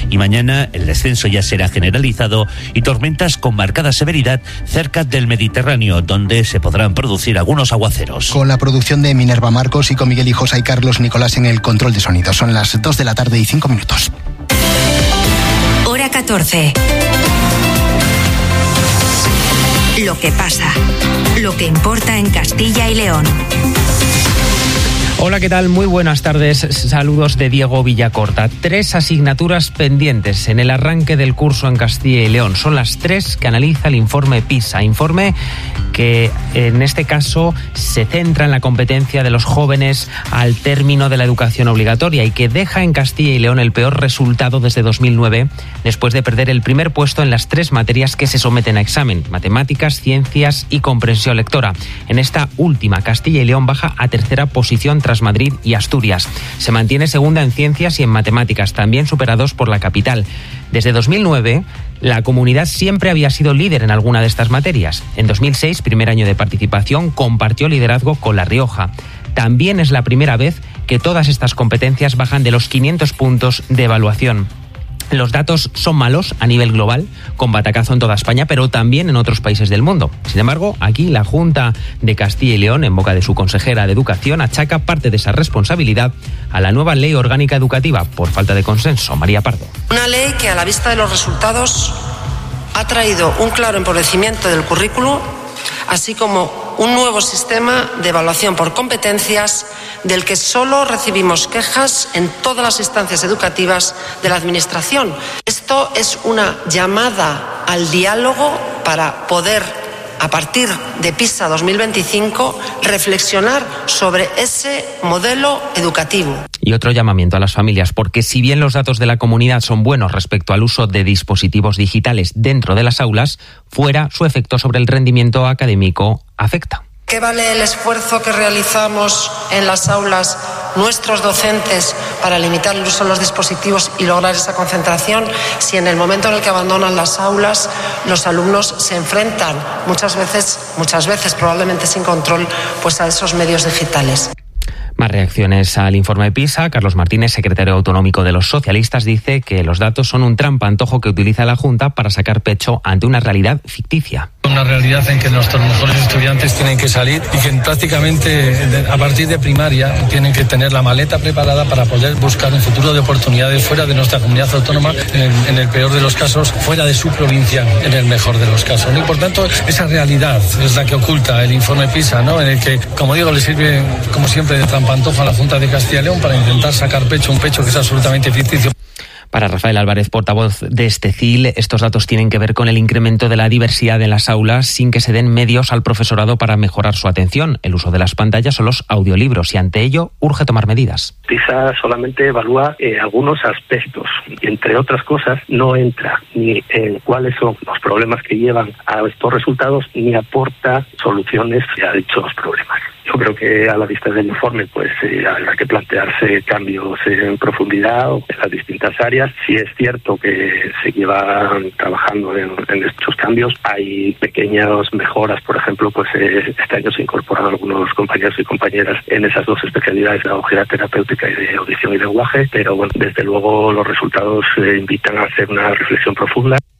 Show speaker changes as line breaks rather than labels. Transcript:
y mañana el descenso ya será generalizado y tormentas con marcada severidad cerca del Mediterráneo, donde se podrán producir algunos aguaceros.
Con la producción de Minerva Marcos y con Miguel Hijosa y Carlos Nicolás en el control de sonido. Son las 2 de la tarde y 5 minutos.
Hora 14. Lo que pasa, lo que importa en Castilla y León.
Hola, ¿qué tal? Muy buenas tardes. Saludos de Diego Villacorta. 3 asignaturas pendientes en el arranque del curso en Castilla y León. Son las 3 que analiza el informe PISA. Informe que en este caso se centra en la competencia de los jóvenes al término de la educación obligatoria y que deja en Castilla y León el peor resultado desde 2009, después de perder el primer puesto en las 3 materias que se someten a examen: matemáticas, ciencias y comprensión lectora. En esta última, Castilla y León baja a tercera posición tras Madrid y Asturias. Se mantiene segunda en ciencias y en matemáticas, también superados por la capital. Desde 2009, la comunidad siempre había sido líder en alguna de estas materias. En 2006, primer año de participación, compartió liderazgo con La Rioja. También es la primera vez que todas estas competencias bajan de los 500 puntos de evaluación. Los datos son malos a nivel global, con batacazo en toda España, pero también en otros países del mundo. Sin embargo, aquí la Junta de Castilla y León, en boca de su consejera de Educación, achaca parte de esa responsabilidad a la nueva Ley Orgánica Educativa, por falta de consenso. María Pardo.
Una ley que, a la vista de los resultados, ha traído un claro empobrecimiento del currículo, así como un nuevo sistema de evaluación por competencias del que solo recibimos quejas en todas las instancias educativas de la Administración. Esto es una llamada al diálogo para poder, a partir de PISA 2025, reflexionar sobre ese modelo educativo.
Y otro llamamiento a las familias, porque si bien los datos de la comunidad son buenos respecto al uso de dispositivos digitales dentro de las aulas, fuera su efecto sobre el rendimiento académico afecta.
¿Qué vale el esfuerzo que realizamos en las aulas nuestros docentes para limitar el uso de los dispositivos y lograr esa concentración si en el momento en el que abandonan las aulas los alumnos se enfrentan muchas veces probablemente sin control, pues a esos medios digitales?
Más reacciones al informe PISA. Carlos Martínez, secretario autonómico de los socialistas, dice que los datos son un trampantojo que utiliza la Junta para sacar pecho ante una realidad ficticia.
Una realidad en que nuestros mejores estudiantes tienen que salir y que prácticamente a partir de primaria tienen que tener la maleta preparada para poder buscar un futuro de oportunidades fuera de nuestra comunidad autónoma, en el peor de los casos, fuera de su provincia, en el mejor de los casos. Y por tanto, esa realidad es la que oculta el informe PISA, ¿no? En el que, como digo, le sirve, como siempre, de trampantojo a la Junta de Castilla y León para intentar sacar pecho, un pecho que es absolutamente ficticio.
Para Rafael Álvarez, portavoz de Estecil, estos datos tienen que ver con el incremento de la diversidad en las aulas sin que se den medios al profesorado para mejorar su atención, el uso de las pantallas o los audiolibros, y ante ello urge tomar medidas.
PISA solamente evalúa algunos aspectos y, entre otras cosas, no entra ni en cuáles son los problemas que llevan a estos resultados ni aporta soluciones a dichos problemas. Yo creo que a la vista del informe pues habrá que plantearse cambios en profundidad en las distintas áreas. Sí es cierto que se llevan trabajando en estos cambios. Hay pequeñas mejoras, por ejemplo, pues este año se incorporan algunos compañeros y compañeras en esas 2 especialidades de pedagogía terapéutica y de audición y lenguaje, pero bueno, desde luego los resultados invitan a hacer una reflexión profunda.